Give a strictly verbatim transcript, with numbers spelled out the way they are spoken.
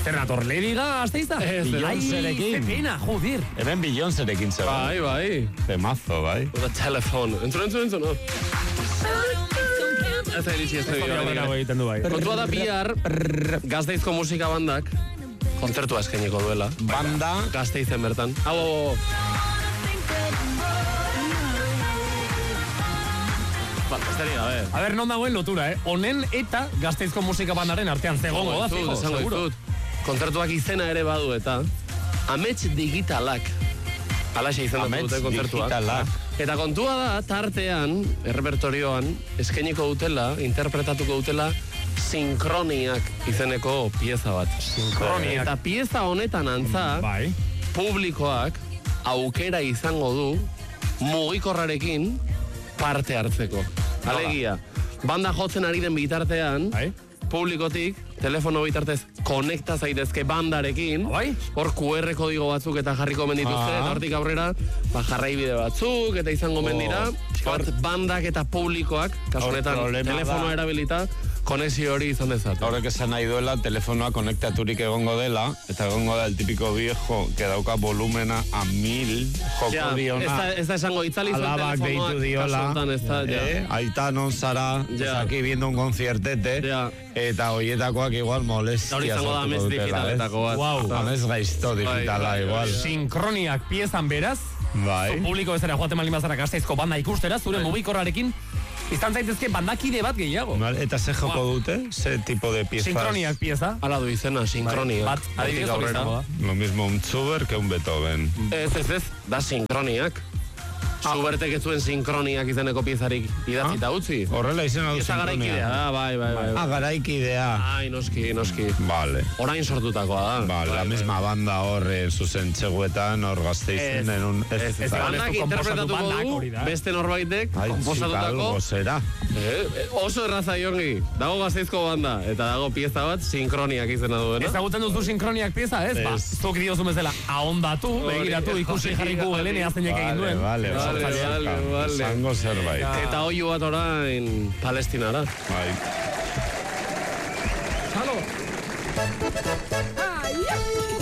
Zer nator, Lady Gaga Gasteiza? Beyoncérekin. Pena, joder. Hemen Beyoncérekin zegoen. Bai, bai. Temazo, bai. Oda telefon. Entzun, entzun, entzun, no? Ez da iritsi ez da egiten du bai. Kontua da bihar, Gasteizko musika bandak, kontzertua eskainiko duela. Banda. Gasteizen bertan. Hau, hau, hau. Ba, ez deri gabe. A ber, non dagoen lotura, eh? Honen eta Gasteizko musika bandaren artean zegongo da, fijo, seguro. Kontzertuak izena ere badu eta Amets Digitalak. Alaxe izan dute kontzertuak. Digitalak. Eta kontua da, tartean, errepertorioan, eskainiko dutela, interpretatuko dutela, Sinkroniak izeneko pieza bat. Sinkroniak. Eta pieza honetan antza, bai. Publikoak aukera izango du mugikorrarekin parte hartzeko. Alegia, banda jotzen ari den bitartean, bai. Publikotik, telefono bitartez, konekta zaitezke bandarekin, bai. Hor Q R kodigo batzuk eta jarriko mendituzte, Ah. eta hortik aurrera, ba, jarraibide batzuk, eta izango mendira, Hor- bandak eta publikoak, kasunetan, problema telefono da. erabilita, konexio hori izan dezat. Horrek esan nahi duela, telefonoa konektaturik egongo dela, eta egongo da el típico viejo que dauka volumena a mil, joko Ja, diona. ez da, ez da esango itzali zuen Alabak deitu telefonoak, diola, kasunetan ez da, ja. eh? Aita non zara, Ja. aquí viendo un conciertete, Ja. eta hoietakoak igual molestia Hori izango da sortuko amets dutela, digitaletako bat. Wow. Amets gaizto digitala, Bai, bai, igual. Sinkroniak piezan beraz, Bai. zu publiko bezala joaten malin bazara Gasteizko banda ikustera, zure mugikorrarekin, izan zaitezke bandakide bat gehiago. Vale, eta ze joko dute? Ze tipo de piezas? Sinkroniak pieza. Ala du izena, sinkronia. Bat, adibidez hori izango da. Lo mismo un Zuber que un Beethoven. Ez, ez, ez, da sinkroniak. Zubertek ez zuen sinkroniak izeneko piezarik idatzita utzi. Horrela izena du Pieza garaikidea da, bai, bai, bai. Ah, garaikidea. Ai, noski, noski. Vale. Orain sortutakoa da. Vale, la misma banda hor eh, zuzen txeguetan, hor Gasteizen, Ez. en un... Ez, ez, Vale. bandak Komposatu interpretatuko bandak du, hori da. beste norbaitek, Ai, komposatutako. algo será. Eh, oso erraza jongi. Dago Gasteizko banda, eta dago pieza bat sinkroniak izena duena. Ezagutzen duzu sinkroniak pieza, ez? Ba, Ez. zuk diozu bezala, ahondatu, begiratu, ikusi jarriko Helene azenek egin duen. Vale, Vale, vale, vale, vale. Zango zerbait. Eta oiu bat orain Palestinara. Bai. Halo! Ai, ai.